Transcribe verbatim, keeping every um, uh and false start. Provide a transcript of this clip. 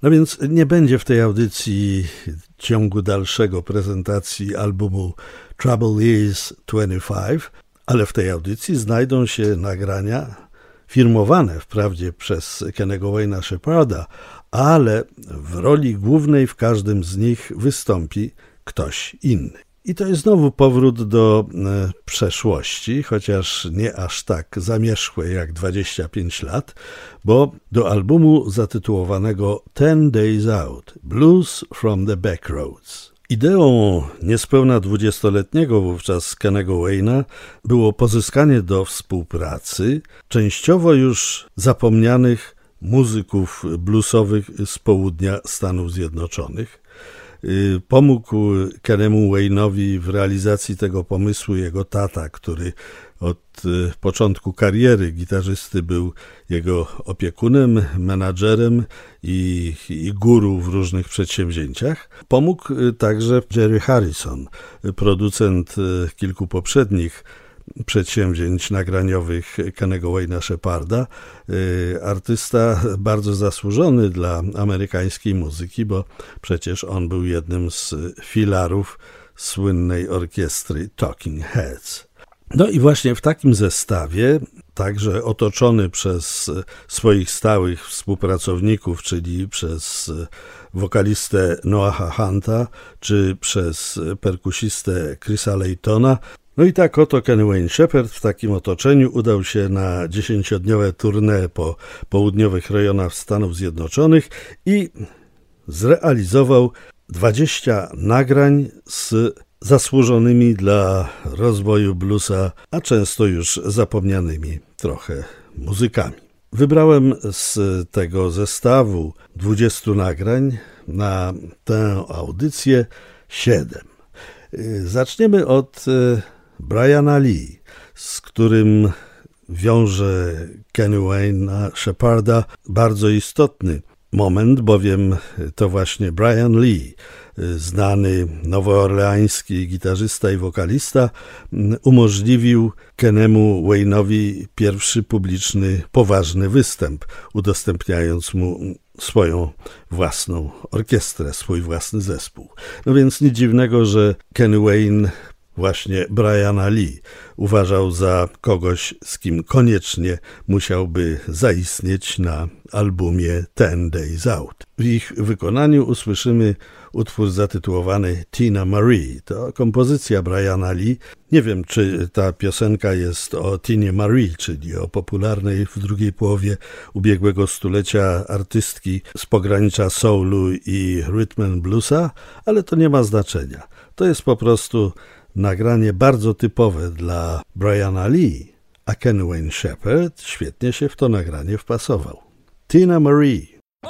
No więc nie będzie w tej audycji ciągu dalszego prezentacji albumu Trouble Is dwadzieścia pięć, ale w tej audycji znajdą się nagrania firmowane wprawdzie przez Kennego Wayna Shepharda, ale w roli głównej w każdym z nich wystąpi ktoś inny. I to jest znowu powrót do e, przeszłości, chociaż nie aż tak zamierzchłej jak dwadzieścia pięć lat, bo do albumu zatytułowanego Ten Days Out – Blues from the Backroads. Ideą niespełna dwudziestoletniego wówczas Kennego Wayna było pozyskanie do współpracy częściowo już zapomnianych muzyków bluesowych z południa Stanów Zjednoczonych. Pomógł Kennemu Wayne'owi w realizacji tego pomysłu jego tata, który od początku kariery gitarzysty był jego opiekunem, menadżerem i, i guru w różnych przedsięwzięciach. Pomógł także Jerry Harrison, producent kilku poprzednich przedsięwzięć nagraniowych Kennego Wayna Shepharda, artysta bardzo zasłużony dla amerykańskiej muzyki, bo przecież on był jednym z filarów słynnej orkiestry Talking Heads. No i właśnie w takim zestawie, także otoczony przez swoich stałych współpracowników, czyli przez wokalistę Noaha Hunta, czy przez perkusistę Chrisa Laytona, no i tak oto Kenny Wayne Shepherd w takim otoczeniu udał się na dziesięciodniowe tournée po południowych rejonach Stanów Zjednoczonych i zrealizował dwadzieścia nagrań z zasłużonymi dla rozwoju bluesa, a często już zapomnianymi trochę muzykami. Wybrałem z tego zestawu dwudziestu nagrań na tę audycję siedem. Zaczniemy od Briana Lee, z którym wiąże Kenny Wayna Shepharda bardzo istotny moment, bowiem to właśnie Brian Lee, znany nowoorleański gitarzysta i wokalista, umożliwił Kennemu Wayne'owi pierwszy publiczny, poważny występ, udostępniając mu swoją własną orkiestrę, swój własny zespół. No więc nic dziwnego, że Kenny Wayne właśnie Briana Lee uważał za kogoś, z kim koniecznie musiałby zaistnieć na albumie Ten Days Out. W ich wykonaniu usłyszymy utwór zatytułowany Tina Marie. To kompozycja Briana Lee. Nie wiem, czy ta piosenka jest o Tinie Marie, czyli o popularnej w drugiej połowie ubiegłego stulecia artystki z pogranicza soulu i rhythm and bluesa, ale to nie ma znaczenia. To jest po prostu nagranie bardzo typowe dla Briana Lee, a Kenny Wayne Shepherd świetnie się w to nagranie wpasował. Tina Marie.